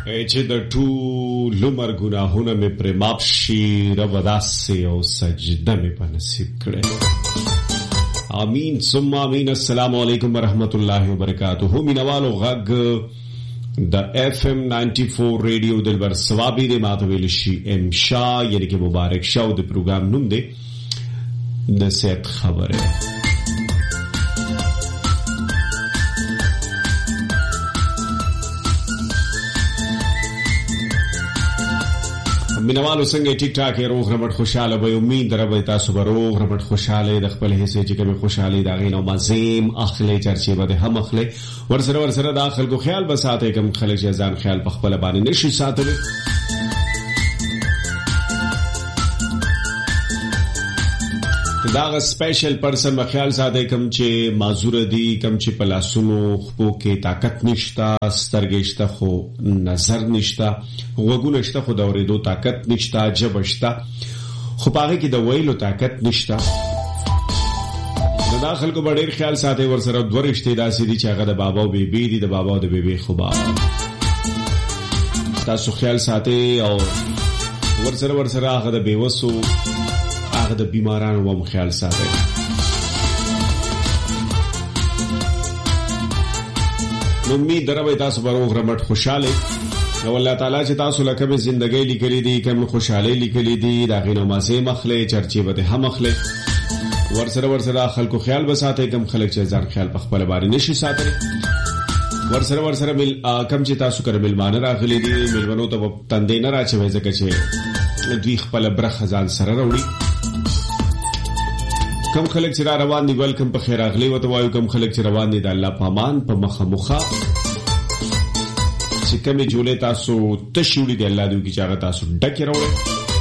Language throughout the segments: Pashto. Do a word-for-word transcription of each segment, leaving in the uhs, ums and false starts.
چې د ټولو مرګونهونه مې پرې معاف شي رب داسې او سجده مې په نصیب کړې آمین ثم آمین. السلام علیکم ورحمت الله وبرکاتہ. مینوالو غږ د اف ام نائنٹی فور ریڈیو دلبر ثوابی دے ماته ویل شي ام شا یعنی کې مبارک شاو د پروګرام نوم دی د صحت خبره. مینوالو څنګه ټیک ټاک روغ رمټ خوشاله به امید دربه تاسو به روغ رمټ خوشاله د خپل حصے چې کوم خوشحالي دا غینو مزیم اخلي چرچې به هم اخلي ورسره ورسره داخل کو خیال بساته کوم خلک ځان خیال په خپل باندې نشي ساتل. دا سپیشل پرسن په خیال ساته کوم چې معذور دي کوم چې پلاسونو خپو کې طاقت نشتا سترګشته خو نظر نشتا وګونه شته خو دا ورېدو طاقت نشتا جبشتا خو پاره کې د ویلو طاقت نشتا. د داخل کو ډېر خیال ساته ورسره دوه رشتہ داسې دي چې هغه د بابا او بیبي دي د بابا او د بیبي خو با تاسو خیال ساته او ورسره ورسره هغه د بیوسو هغه د بیمارانو هم خیال ساته. امید دربه تاسو به روغ رمټ خوشاله او الله تعالی چې تاسو لکه به ژوندۍ لیکلې دي کوم خوشاله لیکلې دي دا غینو مازه مخله چرچې به هم مخله ورسره ورسره خلکو خیال بساته کوم خلک چې ځان خیال په خپل باندې نشي ساتل ورسره ورسره مل کم چې تاسو کړه ملمانه راغلي دي ملمنو ته تندې نه راچوي ځکه چې دوی خپل برخه ځان سره راوړي. کم خلک چې را روان دي ویلکم په خیر اغلی وته وایو کم خلک چې روان دي د الله پامان په مخه مخه چې کومه جوړه تاسو تشوړي دی الله دوی چې هغه تاسو ډکه راوړي.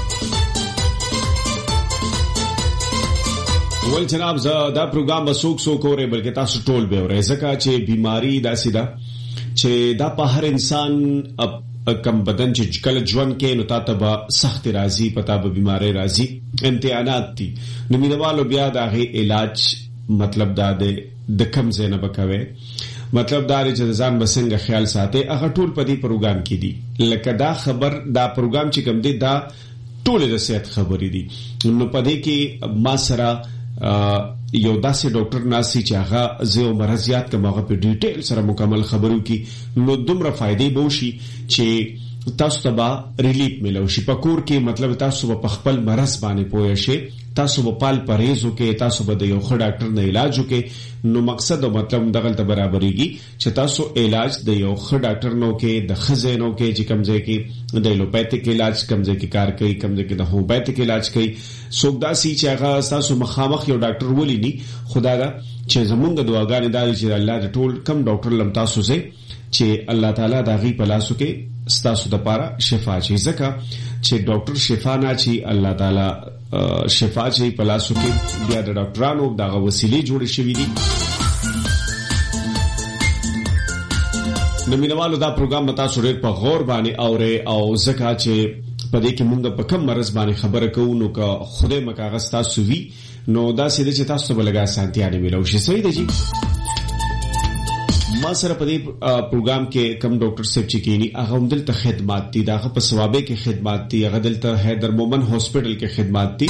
ول جناب زه دا پروګرام وسوک سو کوره بلکې تاسو ټول به ورې ځکه چې بیماری داسې ده چې دا په هر انسان کم بدن چې کله ژوند کې نو تاسو به سخت راځي پتا به بیماری راځي امتحانات دي نو مینوالو بیا دا غي علاج مطلب دا د کم زینب کوي مطلب دا چې ځان بسنګ خیال ساتي هغه ټول په دې پروګرام کې دي لکه دا خبر دا پروګرام چې کوم دی دا ټول د صحت خبرې دي نو په دې کې ما سره یو داسې ډاکټر ناسي چې هغه زو مرضیات کوم هغه په ډیټیل سره مکمل خبرو کې نو دومره فائدې به وشي چې تاسو ته به ریلیف ملو شي په کور کې مطلب تاسو په خپل مرض باندې پوه شئ تاسو په پال پرهیزو کې تاسو به د یو ښه ډاکټر نه علاج وکړي نو مقصد او مطلب دغه ته برابرېږي چې تاسو علاج د یو ښه ډاکټر نو کې د خزینو کې چې کمزې کې د ایلوپیتیک علاج کمزې کې کار کوي کمزې کې د هومیوپیتیک علاج کوي سوګدا سي چې هغه تاسو مخامخ یو ډاکټر ولې ني خدا دا چې زمونږ دعاګانې دالي چې الله دې ټول کم ډاکټر لم تاسو سي چې الله تعالی دا غي پلاسو کې ستاسو د پاره شفا چي زکه چې ډاکټر شفا نه چي الله تعالی شفا چي پلاسو کې بیا د ډاکټرانو دغه وسیلې جوړې شوې دي. نو مینوالو دا پروګرام تاسو ډېر په غور باندې اوري او زکه چې په دې کې موږ په کم مرز باندې خبره کوو نو که خدای مکاغه تاسو وی نو دا سیده چې تاسو به لګا سانتیا نه ملو شي صحیح دی جی. ما سره په دې پروګرام کې کم ډاکټر صاحب چې کینی هغه هم دلته خدمات دي دغه په ثوابه کې خدمات دي هغه دلته حیدر مومن هاسپټل کې خدمات دي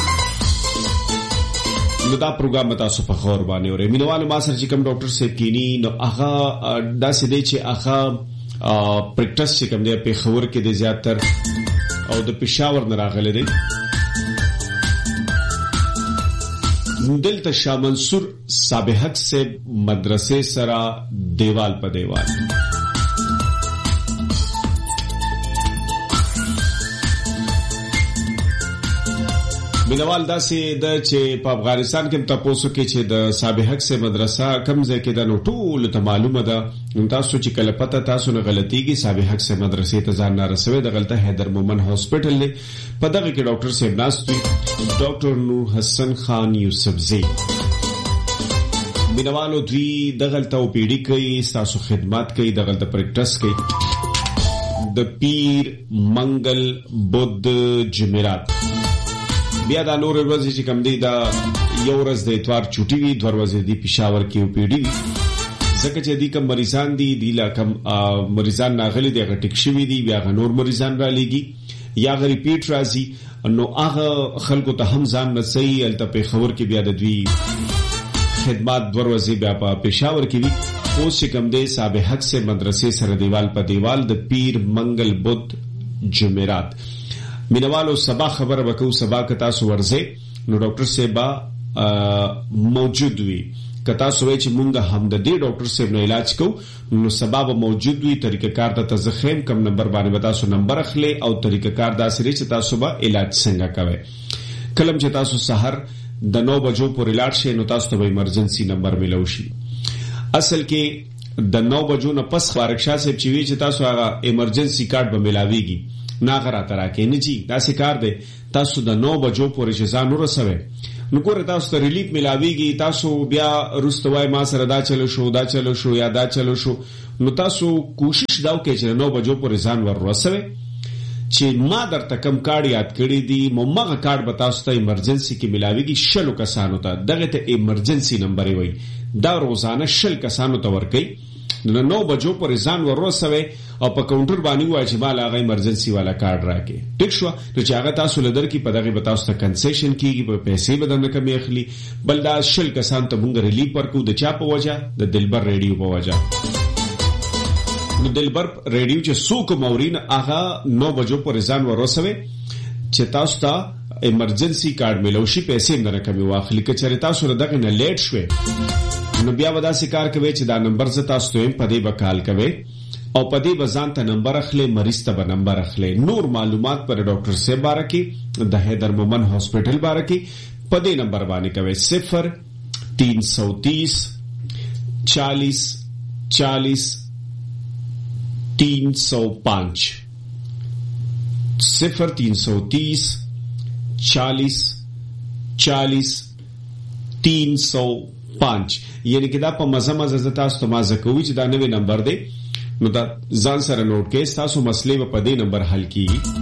نو دا پروګرام تاسو په خور باندې اورئ مینوالو ما سره چې کم ډاکټر صاحب کینی نو هغه دا سیده چې هغه پریکټس چې کم دی په خبر کې د زیاتر او د پېښور نه راغلي دي دلته شاه منصور صابحق سے مدرسې سره دیوال په دیوال مینوال داسې د چې په افغانستان کې تاسو کې چې د صابحق سے مدرسه کم ځای کې د نو ټول ته معلومه ده تاسو چې کله پته تاسو نه غلطيږي صابحق سے مدرسې ته ځان نه رسوي د غلطه حیدر مومن هاسپټل له په دغه کې ډاکټر صاحب ناستوي ډاکټر نور حسن خان یوسفزئی مینوالو دوی دغلته او پیډي کوي تاسو خدمات کوي دغلته پریکټس کوي د پیر منګل بود جمعرات بیا دا نور ورځې چې کم دی دا یو ورځ د اتوار چوټي وي دوه ورځې دی پېښور کې او پیډي ځکه چې دي کوم مریضان دي دی لا کوم مریضان ناغلي دي غټک شوی دي بیا غنور مریضان را لګي یا غ ریپیټ راځي نو هغه خلکو ته هم ځان نه صحیح الته په خبر کې بیا د دوی خدمات دروازې بیا په پېښور کې وي اوس چې کوم دی صاحب حق سے مدرسې سره دیوال په دیوال د پیر منګل بدھ جمعرات مینوالو سبا خبر وکاو سبا کتا سو ورځه نو ډاکټر سیبا موجود وي کتا سوې چې مونږه هم د دې ډاکټر سیب نه علاج کو نو سبب موجود وي طریقہ کار ته تزخیم کم نمبر باندې وتا سو نمبر اخلي او طریقہ کار دا سری چې تاسو به علاج څنګه کوي کلم چې تاسو سحر د نو بجو پر علاج شي نو تاسو ته ایمرجنسي نمبر ملو شي اصل کې د نو بجو نه پس خارکشا سیب چې وی چې تاسو هغه ایمرجنسي کارت به ملاويږي ناغرا ترا کې نه جی دا څه کار دی تاسو د نو بجو پر اجازه نور سره نو ګوره تاسو ته ریلیف ملاويږي تاسو بیا رستوای ما سره دا چلو شو دا چلو شو یا دا چلو شو نو تاسو کوشش دا وکړئ چې نو بجو پر ځان ور رسوي چې ما درته کم کارت یاد کړی دی ممغه کارت به تاسو ته ایمرجنسي کې ملاويږي شلو کسانو ته دغه ته ایمرجنسي نمبر وي دا روزانه شل کسانو ته ورکي نو نو بجو پر ځان ور رسوي او په کاونټر باندې وای چې مال هغه ایمرجنسي والا کارت راکې ټیک شو نو چې هغه تاسو لدر کې په دغه به تاسو ته کنسیشن کیږي په پیسې بدنه کمی اخلي بل دا شل کسان ته مونږ ریلیف ورکو د چا په وجه د دلبر ریډیو په وجه نو دلبر ریډیو چې څوک مورین هغه نو بجو پر ځان ور رسوي چې تاسو ته ایمرجنسي کارت ملوشي پیسې نه کمی واخلي که چېرې تاسو دغه نه لیټ شوي نو بیا ودا سکار کوي چې دا نمبر ز تاسو ته په دې وکال کوي او په دې بزان ته نمبر اخلي مریض ته نمبر اخلي نور معلومات پر ډاکټر صاحب بارکی د حیدر مومن هاسپټل بارکی په دې نمبر باندې کوي صفر تین سو تیس چالیس چالیس تین سو پانچ صفر تین سو تیس چالیس چالیس تین سو پانچ یعنی کہ دا پا مزه مزه زتا ستو مازه کوئی چی دا نوی نمبر دے نو دا زان سره نوٹ کے ستاسو مسئلے و پا دے نمبر حل کی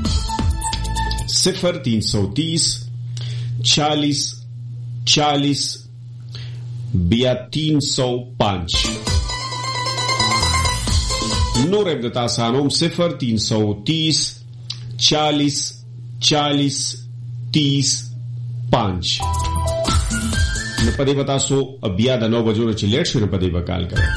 صفر تین سو تیس چالیس چالیس بیا تین سو پانچ نور ابدتا سانوم صفر تین سو تیس چالیس چالیس تیس پانچ نو پدې بتا سو بیا د نو بجو چې لیټ شو پدې وکال کړه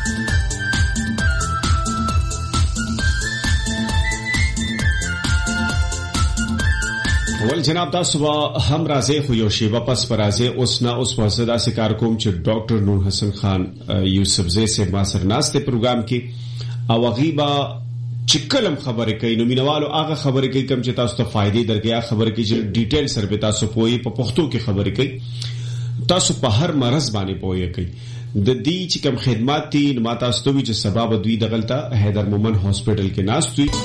ول جناب تاسو هم راځي خو یو شی واپس پر راځي اوس نه اوس په صدا سکار کوم چې ډاکټر نور حسن خان یوسف زئی سے ما سره ناشته پروګرام کې او غیبا چکلم خبرې کوي نو مینوالو هغه خبرې کوي کوم چې تاسو ته فائدې درګیا خبرې کوي چې ډیټیل سره به تاسو پوي په پښتو کې خبرې کوي تاسو په هر مرز باندې پوي کوي د دې چې کوم خدمات دي ما تاسو ته وی چې سبب دوی دغلطه حیدر مومن هاسپټل کې ناست وي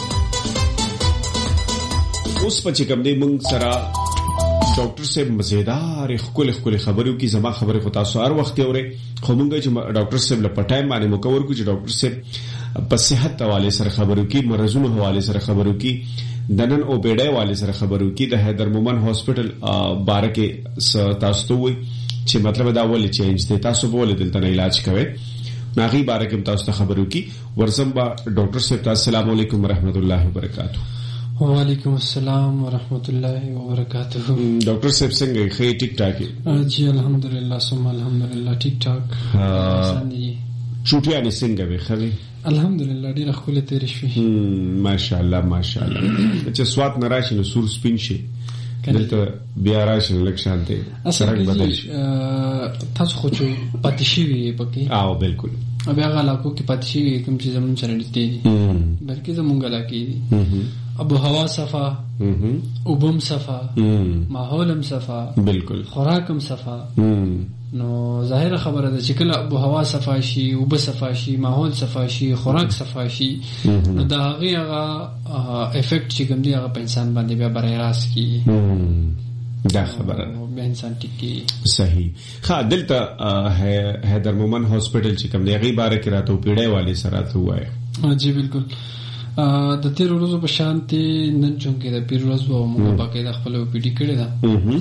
اوس په چې کوم دې مونږ سره ډاکټر صاحب مزیدار خپل خپل خبرو کې زما خبره خو تاسو هر وخت اوري خو مونږ چې ډاکټر صاحب له پټایم باندې مکور کو چې ډاکټر صاحب په صحت حواله سره خبرو کې مرزونو حواله سره خبرو کې دنن او بیډای والے سره خبرو کې د حیدر مومن هاسپټل بارکه تاسو ته وي چې مطلب دا ولې چینج دي تاسو به ولې دلته علاج کوي ناغي بارکه تاسو ته خبرو کې ورزم با ډاکټر صاحب السلام علیکم ورحمت الله وبرکاتہ وعلیکم السلام ورحمۃ اللہ وبرکاتہ ډاکټر صاحب څنګه ښه ټیک ټاک جی الحمدلله ثم الحمدلله ټیک ټاک چوټیانه څنګه به خوي الحمدلله ډیر خپل تیر شي ماشاءالله ماشاءالله چې سوات نراشي نو سور سپین شي دلته بیا راشي لک شانته سرک بدل شي تاسو خو چې پاتشي وي پکې او بالکل بیا غلا کو کې پاتشي کوم چې زمون سره دي بلکې زمونږ لا کې ابو هوا صفا وبم صفا ماحولم صفا بالکل خوراکم صفا نو ظاهر خبره ده چې کله ابو هوا صفا شي او به صفا شي ماحول صفا شي خوراک صفا شي نو دا هغه افیکټ چې کوم دی هغه په انسان باندې بیا برای راست کی دا خبره به انسان ټکی صحیح ښه دلته حیدر مومن هاسپټل چې کوم دی هغه باره کې راته پیډای والے سره ته وای جی بالکل د تیر ورځو په شانتي نن چونکې د پیر ورځ وو موږ باقاعده خپل او پی ډی کړی دا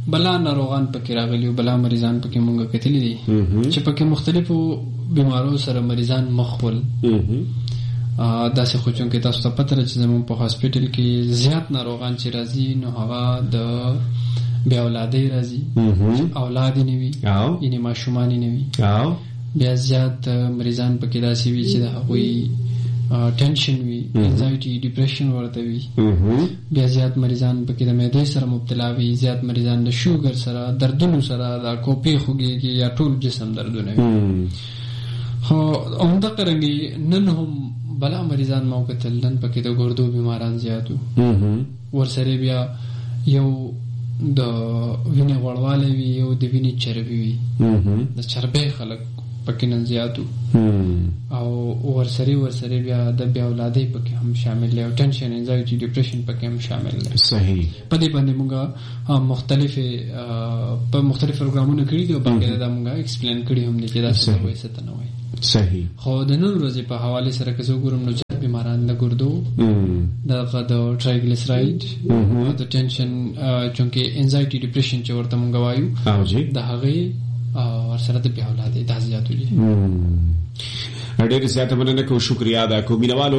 بلا ناروغان پکې راغلي بلا مریضان پکې مونږه کتلی دي چې پکې مختلفو بیمارو سره مریضان مخول دا څه خو چې تاسو ته پته راځي زموږ په هاسپټل کې زیات ناروغان چې راځي نو هغه د بیا اولادې راځي اولاد نه وي یعنی ماشومان نه وي بیا زیات مریضان پکې داسې وي چې د هغوی ټینشن وي انزایټي ډیپریشن ورته وي بیا زیات مریضان پکې د معدې سره مبتلا وي زیات مریضان د شوګر سره دردونو سره د کوپې خوږېږي یا ټول جسم دردونه وي خو همدغه رنګې نن هم بلا مریضان ما وکتل نن پکې د ګردو بیماران زیاتو ورسره بیا یو د وینې غوړوالی وي یو د وینې چربي وي د چربۍ خلک پکې نن زیاتو او ورسره ورسره بیا د بیا اولادې پکې هم شامل دي او ټینشن انزایټي ډیپریشن پکې هم شامل دي صحیح په دې باندې موږ مختلف په مختلف پروګرامونه کړي دي او باندې دا موږ ایکسپلین کړي هم دي چې دا څه وایي څه نه وایي صحیح خو د نن ورځې په حواله سره که زه ګورم نو چې بیماران د ګردو دغه د ټرایګلیسراید د ټینشن چونکې انزایټي ډیپریشن چې ورته موږ وایو د هغې ورسره د بیا اولادې دا زیاتو دي ډېر زیاته مننه کوم شکریا ادا کوم مینوالو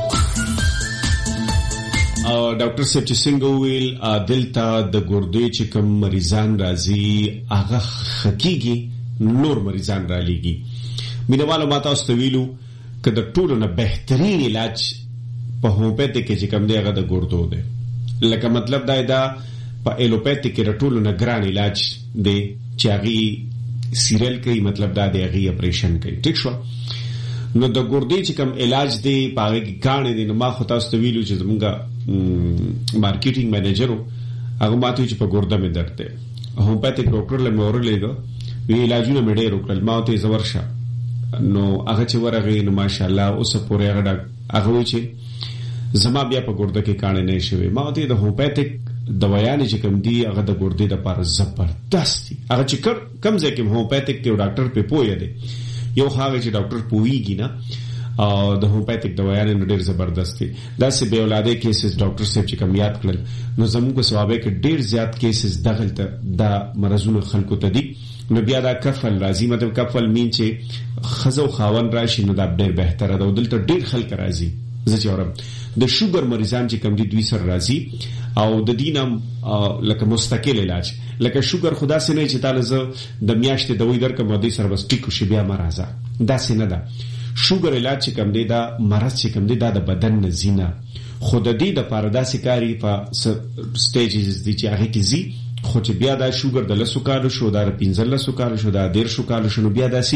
ډاکټر صاحب چې څنګه ویل دلته د ګردې چې کوم مریضان راځي هغه حقیقي نور مریضان را لېږي مینوالو ما تاسو ته ویلو که د ټولو نه بهترین علاج په هومیوپیتیک کې چې کوم دی هغه د ګردو دی لکه مطلب دا دا په ایلوپیتیک کې د ټولو نه ګران علاج دی چې هغې سیریل کوي مطلب دا دی هغې اپریشن کوي ټیک شوه نو د ګردې چې کوم علاج دی په هغې کې کاڼې دی نو ما خو تاسو ته ویلو چې زمونږ مارکیټینګ مینیجر و هغه ما ته ویل چې په ګرده مې درد دی هومیوپیتیک ډاکټر له مې ورلیږه وی علاجونه مې ډېر وکړل ما ورته یې زه ورشه نو هغه چې ورغې نو ماشاءالله اوسه پورې هغه هغه وایي چې زما بیا په ګرده کې کاڼې نه شوې ما ورته د هومیوپیتیک دوايانې چې کوم دي هغه د ګردې دپاره زبردست دي هغه چې کوم ځای کې هومیوپیتیک دی او ډاکټر پې پوهه دی یو هغه چې ډاکټر پوهېږي نه او د هومیوپیتیک دوايانې نو ډېر زبردست دي داسې بې اولادۍ کیسز ډاکټر صاحب چې کوم یاد کړل نو زموږ په صوابۍ کې ډېر زیات کیسز دغلته دا مرضونه خلکو ته دي نو بیا دا کفل راځي مطلب کفل مین چې ښځه او خاوند راشي نو دا ډېر بهتره ده او دلته ډېر خلک راځي زه چې اورم د شوګر مریضان چې کوم دي دوی سره راځي او د دین هم لکه مستقل علاج لکه شوګر خدا سي نه چې تعالی زه د میاشتې دوی درکم او دوی سره بس ټیکو شي بیا مرزه دا سي نه ده شوګر علاج چې کوم دی دا مرض چې کوم دی دا د بدن نه زینه خود د دې د پاره داسې کاری په سټیجز دي چې هغه کې زی خو چې بیا دا شوګر د لسو کالو شو دا پنځلسو کالو شو دا ډېرشو کالو شو نو بیا داسې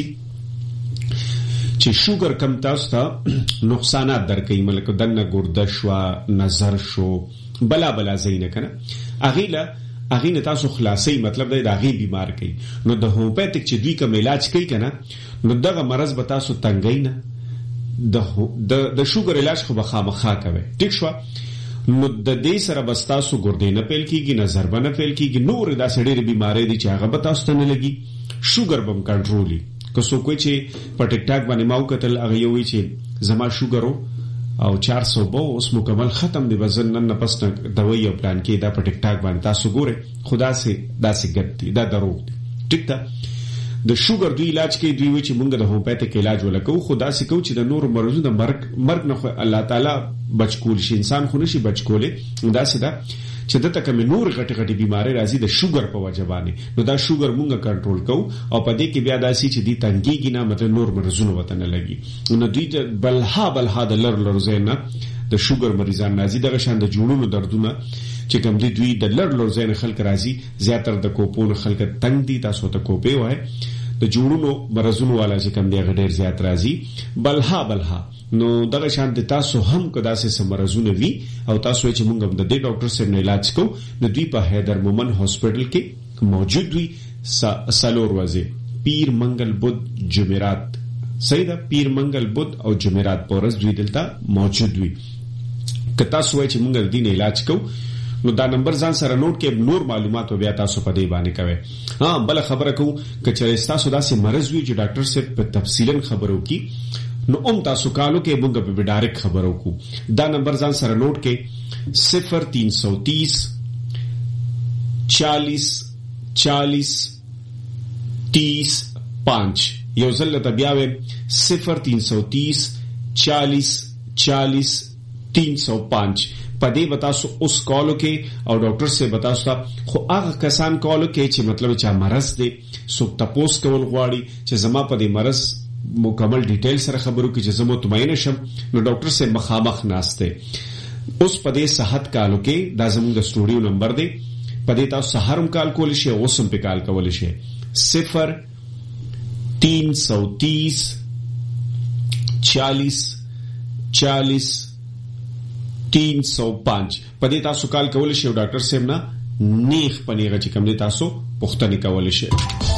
چې شوګر کم تاسو ته نقصانات درکوي ملک دنه ګرده شوه نظر شو بلا بلا زینه کنه هغې له هغې نه تاسو خلاصوي مطلب دی د هغې بیمار کوي نو د هومیوپیتیک چې دوی کوم علاج کوي که نه نو دغه مرض به تاسو تنګوي نه د شوګر علاج خو به خامخا کوئ ټیک شوه نو د دې سره بس تاسو ګردې نه پیل کېږي نظر به نه پیل کېږي نور داسې ډېرې بیمارۍ دي چې هغه به تاسو ته نه لګي شوګر به هم کنټرولي که څوک وایي چې په ټیک ټاک باندې ما وکتل هغه یو وایي چې زما شوګر او چار سو به اوس مکمل ختم دی به زه نن نه پس دوی او پلان کې دا په ټیک ټاک باندې تاسو ګورئ خو داسې داسې ګپ دي دا دروغ دی ټیک ده د شوګر دوی علاج کوي دوی وایي چې مونږ د هومیوپیتیک علاج ولا کوو خو داسې کوو چې د نورو مرضونو د مرګ مرګ نه خو الله تعالی بچ کول شي انسان خو نشي بچ کولی داسې ده چې دته کومې نور غټې غټې بیمارۍ راځي د شوګر په وجه باندې نو دا شوګر مونږ کنټرول کوو او په دې کې بیا داسې چې دوی تنګېږي نه مطلب نور مرضونه ورته نه لګي نو دوی بلها بلها د لر لر ځای نه د شوګر مریضان راځي دغه شان د جوړونو دردونه چې کوم دي دوی د لر لر ځای نه خلک راځي زیاتره د کوپونو خلک تنګ دي تاسو ته کوپې وایي د جوړونو مرضونو والا چې کوم دی هغه ډېر زیات راځي بلها بلها نو دغه شان د تاسو هم که داسې څه مرضونه وي او تاسو چې مونږ هم د دې ډاکټر صاحب نه علاج کوو نو دوی په حیدر مومن هاسپټل کې موجود وي څلور ورځې پیر منګل بود جمعرات صحیح ده پیر منګل بود او جمعرات په ورځ دوی دلته موجود وي که تاسو وایئ چې مونږ د دې نه علاج کوو نو دا نمبر ځان سره نوٹ کې نور معلومات بیا تاسو په دې باندې کوئ ها بل خبره کوو که چېرې تاسو داسې مرض وي چې ډاکټر صاحب په تفصیلا خبرو کې نو ام تاسو کالو کې موږ په ډایرکټ خبرو کو دا نمبر ځان سره نوٹ کې صفر تین سو تیس چالیس चालीस तीस पांच. یو ځل ته بیا ویم صفر تین سو تیس چالیس چالیس تین سو پانچ. پدې بتاسو اوس کالو کې او ډاکټر سے بتاسو خو هغه کسان کالو کې چې مطلب چا مرض دی سو تپوس کول غواړي چې زما پدې مرض مکمل ډیټیل سره خبرو کې چې زما مطمئن شم نو ډاکټر سے مخامخ ناشته. اوس پدې صحت کالو کې دا زموږ د سټوډیو نمبر دی. پدې تاسو هرم کال کول شي او سم په کال کول شي صفر تین سو تیس چالیس چالیس تین سو پانچ. پدې تاسو کال کول شي ډاکټر صاحب نه نیخ پنیغه چې کوم دي تاسو پوښتنه کول شي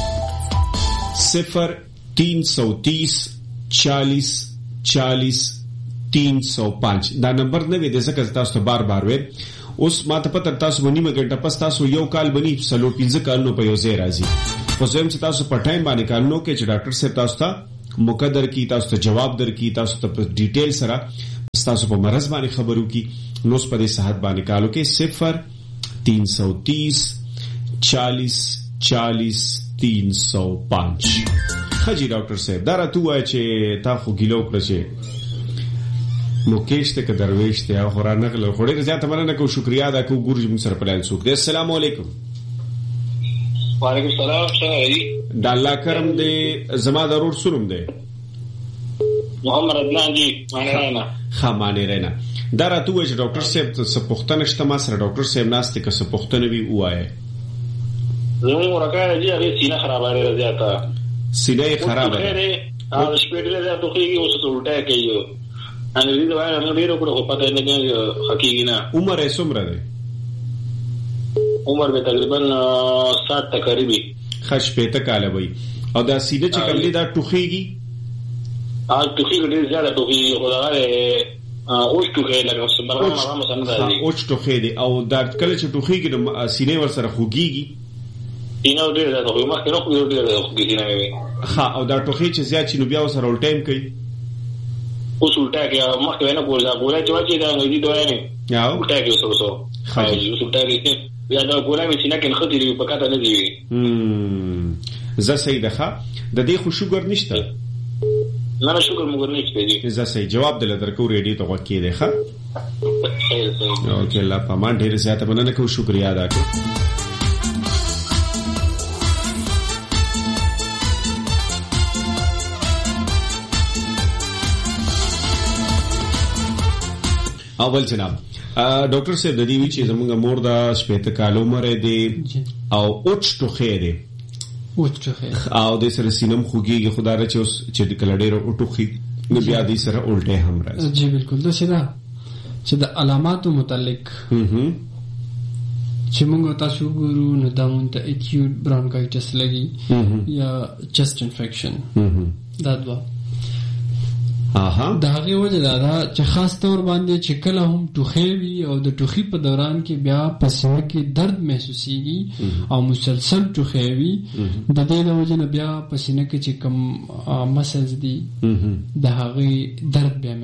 صفر تین سو تیس چالیس چالیس تین سو پانچ. دا نمبر نه وي د ځکه تاسو ته بار بار وې. اوس ما ته پته تاسو ونیمه غنټه پس تاسو یو کال بنی سلو پنځه کالونو په یو ځای راځي. خو زم چې تاسو په ټایم باندې کالونو کې چې ډاکټر صاحب تاسو ته مقدر کی تاسو ته جواب در کی تاسو ته په ډیټیل سره تاسو په مرز باندې خبرو کی نو په دې صحت باندې کالو کې صفر تین سو تیس چالیس چالیس تین سو پانچ. خجی ډاکټر صاحب دا راته وای چې تا خو ګیلو کړی چې نو کېشته ک درويش ته او خورا نقل خوري زیاته مننه کو شکریا ادا کو ګورج موږ سره پلان سوک دې. السلام علیکم. وعلیکم السلام. څنګه د الله کرم دې زما ضرور سنم دې محمد عدنان جی مانه نه خامانه رینه. دا راته وای چې ډاکټر صاحب څه پوښتنه شته ما سره ډاکټر صاحب ناشته که څه پوښتنه وی وایي. زموږ ورکه دی هغه سینه خرابه لري زیاته سینه خرابه ده او شپې ډېر زیاته کوي او څه الټه کوي. ان دې دا نه ډېر کړو په پته نه کې حقیقي نه. عمر یې څومره ده؟ عمر به تقریبا ساठ تقریبا خش پېته کاله وي. او دا سینه چې کله دا ټوخيږي ا ټوخي ډېر زیاته ټوخي خدای اوس ټوخي لکه څنګه ما ما سم ده اوس ټوخي دي او دا کله چې ټوخيږي نو سینه ور سره خوږيږي. سینه ډېر زیاته خو ما کنه خو ډېر زیاته خوږي نه وي. ها او دا ټوخي چې زیات شي نو بیا سره ول ټایم کوي اوس الټه کې ما کنه کولا کولا چې واچي دا نو دي دوه نه یا الټه کې اوس اوس خای اوس الټه کې یا دا کولا مې چې نه کنه خدي په کاته نه دی. هم زه سیده ښه د دې خو شوګر نشته. نه نه شوګر موږ نه کېږي. زه سې جواب دل درکو ریډي ته وکې دی ښه. اوکې الله پامان ډېر زیاته مننه کوم شکریا ادا کوم. اول جناب ډاکټر صاحب د دې وی چې زموږ مور دا شپږ کالو عمر دی او اوچ ټوخه دی اوچ ټوخه او د سره سینم خوږیږي خدای را چې اوس چې د کلډېر او ټوخي نو بیا دې سره الټه هم راځي. جی بالکل دا څه ده چې د علاماتو متعلق هم چې موږ تاسو ګورو نو دا مونږ ته اکیوټ برونکایټس لګي یا چست انفیکشن دا دوا اها دا هغه وجه دا چې خاص طور باندې چې کله هم ټوخي وي او د ټوخي په دوران کې بیا پسینه کې درد محسوسيږي او مسلسل ټوخي وي د دې د وجه نه بیا پسینه کې چې کم مسلز دي د هغه درد بیا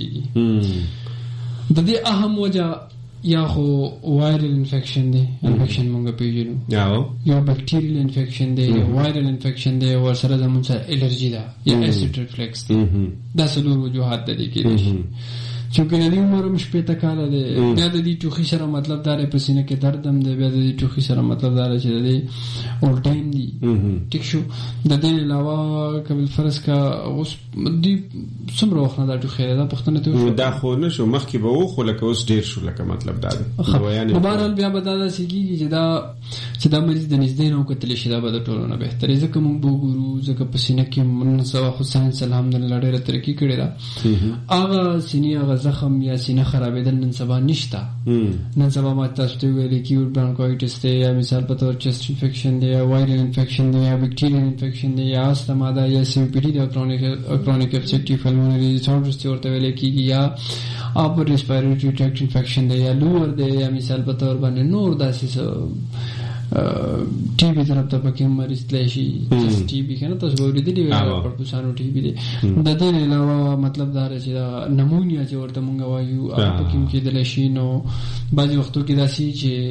محسوسيږي. د دې اهم وجه یا خو وایرل انفیکشن دی انفیکشن مونږ پیژنو یاو یا بکټیریل انفیکشن دی یا وایرل انفیکشن دی او سره زموږ سره الرجی ده یا اسید ریفلکس دی. دا څلور وجوهات دي کې چې کله دې عمر مش په تکاله دی بیا د دې ټوخي سره مطلب دا لري پسینه کې درد هم دی بیا د دې ټوخي سره مطلب دا لري چې د اول ټایم دی ټیک شو. د دې علاوه کبل فرض کا اوس دې څومره وخت نه دا ټوخي دا پښتنه ته دا خو نه شو مخکې به و خو لکه اوس ډیر شو لکه مطلب دا دی یعنی بهرحال بیا به دا سګي چې دا چې دا مریض د نږدې نه وکتل شي دا به د ټولو نه بهتري ځکه موږ وګورو ځکه پسینه کې من سوا خو ساينس الحمدلله ډېر ترقی کړې ده. هغه سینې هغه زخم یا سینه خرابېدل نن سبا نشته. نن سبا ما تاسو ته ویل کیوټ برونکایټس دی یا مثال په تور چست انفیکشن دی یا وایرل انفیکشن دی یا بکټیریل انفیکشن دی یا استما دا یا سی او پی ډی دا کرونیک کرونیک ابسټریټیو پلمونری ډیسارډرز ورته ویل کیږي یا اپر ریسپیریټری ټریکټ انفیکشن دی یا لوور دی یا مثال په تور باندې نور داسې ټي بي طرف ته پکې مریض تللی شي ټي بي کنه تاسو ورته دی ویل پړپوسانو ټي بي دی. د دې علاوه مطلب دا چې دا نمونیا چې ورته مونږ وایو هغه پکې کېدل شي. نو بعضي وختو کې داسي چې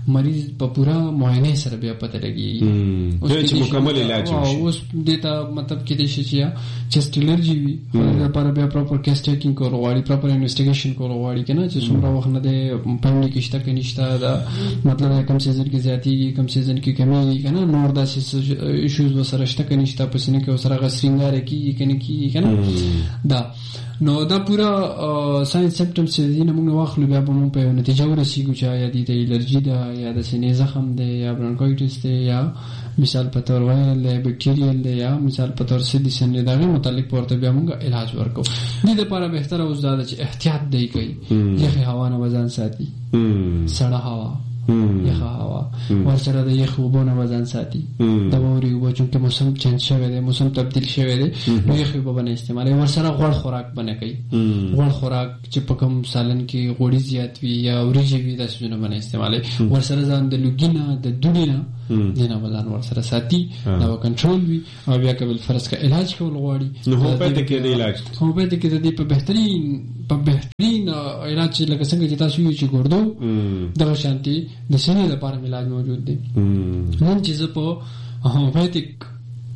مریض په پورا معاینه سره بیا پته لګي چې مکمل علاج وشي. اوس دیتا مطلب کې د شي چې سټیلرجی وي لپاره بیا پراپر کیس ټیکینګ کول غواړي، پراپر انویسټیګیشن کول غواړي کنه چې څومره وخت نه دی پاندې کې شته کې نشته دا مطلب کم سیزن کې زیاتېږي کم سیزن کې کمیږي کنه نور داسې ایشوز وسره شته کې نشته په سینې کې وسره غسرینګار کیږي کنه کیږي کنه دا نو دا پورا ساينس سمپټمز دي نه موږ واخلو بیا به موږ په نتیجه ورسیږو چې یا د الرجی ده یا د سینې زخم ده یا برونکایټس ده یا مثال په تور وایرل ده بکټیریل ده یا مثال په تور سیدي سن ده غو متعلق پورته بیا موږ علاج ورکو. دې لپاره به تر اوس دا چې احتیاط دی کوي یخه هوا نه وزن ساتي سړه هوا یخه هوا ورسره د یخ وبونه وزن ساتي د ووري وبو چې موسم چینج شوی دی موسم تبدیل شوی دی نو یخ وبونه استعمال ورسره غوړ خوراک بنه کوي غوړ خوراک چې په کوم سالن کې غوړي زیات وي یا وريجي وي د څه نه بنه استعمال ورسره ځان د لوګینا د دوډینا دینه ولان ورسره ساتي دا کنټرول وي او بیا کول فرض کا علاج کول غواړي نو په دې کې د علاج خو په دې کې د په بهترین په بهترین علاج لکه څنګه چې تاسو یې چې ګوردو دغه شانتي د سینې لپاره علاج موجود دی. نن چې په هومیوپیتیک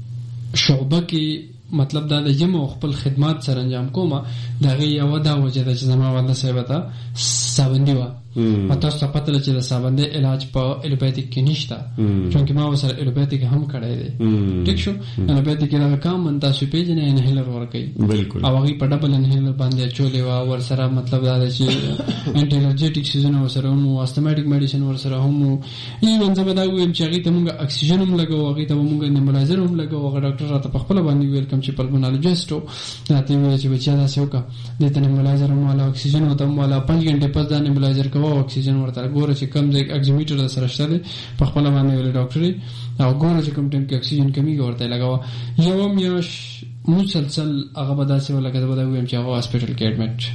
شعبه کې مطلب دا د یم خپل خدمات سره انجام کوم دا غي یو دا وجه د چې زما والده صاحب ته سابندي و مته څه پته لچې د سابندي علاج په الوپیتیک کې نشته چونکه ما وسره الوپیتیک هم کړی دی ټیک شو الوپیتیک دا کام من تاسو پیژنې انهیلر ورکړي بالکل او هغه په ډبل انهیلر باندې چولې و ور سره مطلب دا چې انټي الرجیټیک سیزن ورسره هم استماټیک میډیسن ورسره هم ایون زما دا ویم چې هغه ته موږ اکسیجن هم لګو هغه ته موږ نیبولایزر هم لګو هغه ډاکټر راته په خپل باندې ویل کوم چې پلمونالوجیسټ راته ویل چې بچا دا سوکا د ته نیبولایزر هم ولا اکسیجن وته ولا پنځه غنټه پس دا نیبولایزر کوو اکسیجن ورته ګوره چې کم ځای اکسیمیټر سره شته په خپل باندې ویل ډاکټر او ګوره چې کوم ټیم کې اکسیجن کمی ورته لګاوه یو میاش مسلسل هغه بداسه ولا کده بده ویم چې هغه هسپټل کې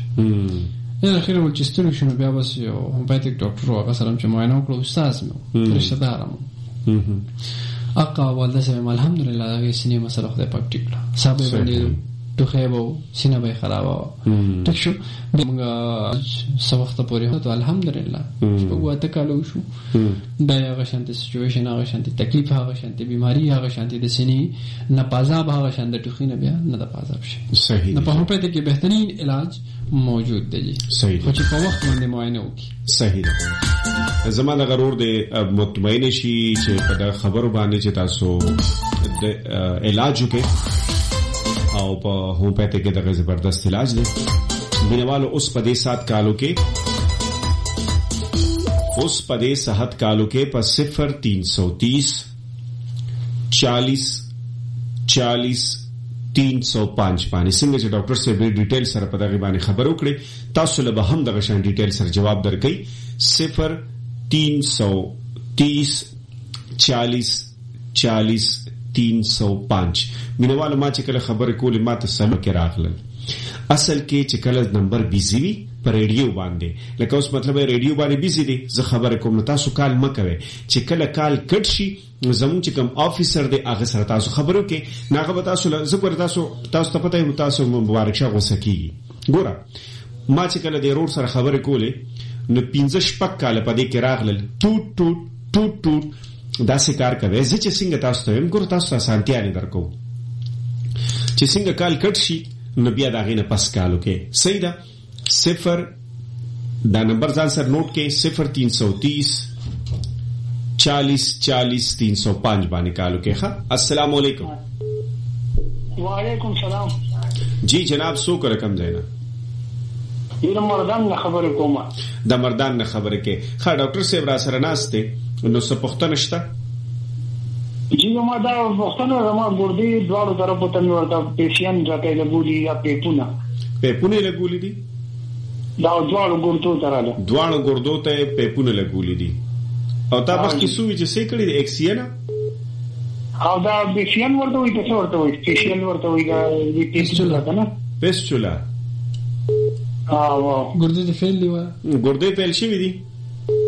اډمټ یا اخر ول چې ستړي شنو بیا بس یو هومیوپیتیک ډاکټر هغه سره چې معاینه وکړو استاد مې رشتہ دارم اقا والده سم الحمدلله هغه سینې مسله خدای پاک ټیک کړه صاحب باندې تو خیبو سینه به خرابه تک شو موږ سوخت پورې هوته الحمدلله په وته کالو شو دا هغه شانتي سچويشن هغه شانتي تکلیف هغه شانتي بیماری هغه شانتي د سینې نه پازاب هغه شانتي ټوخینه بیا نه د پازاب شي صحیح نه په هغه پته کې بهترین علاج موجود دی صحیح خو چې په وخت باندې معاینه وکړي صحیح زمانه غرور دې مطمئن شي چې په خبرو باندې چې تاسو د علاج وکړي او په هومیوپیتیک کې دغه زبردست علاج دی بینوالو اوس په دې سات کالو کې اوس په دې صحت کالو کې په صفر تین سو تیس چالیس چالیس تین سو پانچ باندې څنګه چې ډاکټر سے به ډیټیل سره په دغه باندې خبر وکړي تاسو له به هم دغه شان ډیټیل سره جواب درکړي صفر تین سو تیس چالیس چالیس تین سو پانچ مینوالو ما چې کله خبرې کولې ما ته سلو کې راغلل اصل کې چې کله نمبر بیزی وي په ریډیو باندې لکه اوس مطلب ریډیو باندې بیزی دي زه خبرې کوم نو تاسو کال مکوي چې کله کال کټ شي زموږ چې کوم افیسر دی هغه سره تاسو خبرو کې ناغه تاسو زه پر تاسو تاسو ته پته یو تاسو مبارک شه غوسکی ګوره ما چې کله د روډ سره خبرې کولې نو پنځه شپږ کال په دې کې راغلل ټوټ ټوټ ټوټ ټوټ دا څه کار کوي زه چې څنګه تاسو ته هم ګور تاسو سانتیا نه درکو چې څنګه کال کټ شي نو بیا دا غینه پس کالو کې صحیح ده صفر دا نمبر ځان سره نوٹ کې صفر تین سو تیس چالیس چالیس تین سو پانچ باندې کالو کې ښه السلام علیکم وعلیکم سلام جی جناب سو کر کم ځای نه د مردان نه خبرې کومه د مردان نه خبرې کې ښه ډاکټر صاحب را سره ناشته نو څه پوښتنه شته جی ما دا پوښتنه زما ګردې دواړو طرفو ته ورته پیشین راته لګولي یا پیپونه پیپونه لګولي دي دا دواړو ګردو ته راځي دواړو ګردو ته پیپونه لګولي دي او تا بس کیسو چې څه کړی د ایکسینا او دا پیشین ورته وي څه ورته وي پیشین ورته وي دا پیسچولا کنه پیسچولا او ګردې فیل دی و ګردې فیل شي دي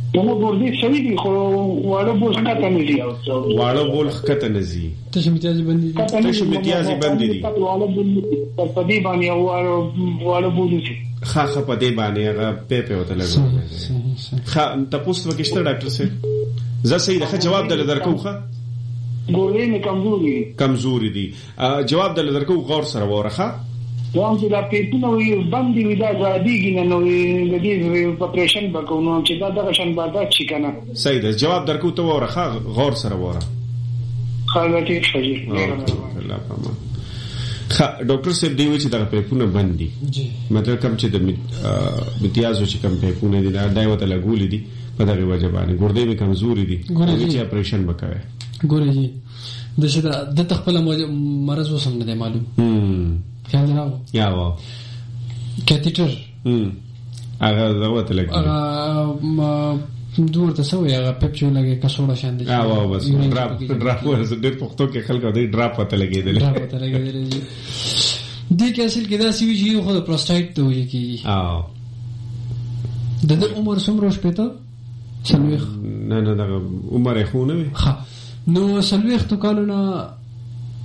نو ګردې سوي دي خو واړه بول ښکته نه دي واړه بول ښکته نه ځي تشه امتیازي بندې دي تشه امتیازي بندې دي واړه بول په دې باندې واړه بول دي ښه ښه په دې باندې هغه پې پې ورته لګوي ښه تپوس وکړئ شته ډاکټر صاحب زه صحیح ده ښه جواب درله درکوم ښه ګردې مې کمزوري دي کمزوري دي جواب درله درکوم غور سره واوره ښه دا چې دا پیپونه وي باندې وي دا زادیږي نه نو د دې اپریشن وکړو نو چې دا دغه شان برداشت شي کنه صحیح ده جواب درکو ته واوره ښه غور سره واوره خاله ټیک شي الله پامان ښه ډاکټر صاحب دی وی چې دغه پیپونه بند دي مطلب کوم چې د امتیازو چې کوم پیپونه دي دا دای وته لګولې دي په دغه وجه باندې ګردې مې کمزوري دي چې اپریشن وکړي ګورې جی د شته د تخپل مرز وسم نه معلوم خیال راو یا وا کاتیټر هم هغه دغه لګي هغه دور ته سوې هغه پپچو لګي کڅوړه شان دي یا وا بس ډراپ ډراپ ورز ډېر پختو کې خلک دوی ډراپ وته لګیدل ډراپ وته لګیدل دي کې اصل کې دا سی وی جی خو پروستایټ ته وایي کی او د عمر څومره شپته سلويخ نه نه دغه عمر خو نه وي ها نو سلويخ تو کالو نه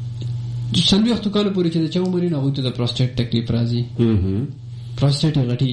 سلويخ تو کالو پورې چې د چا عمر نه هوته د پروستایټ تکلیف راځي هم هم پروستایټ غټي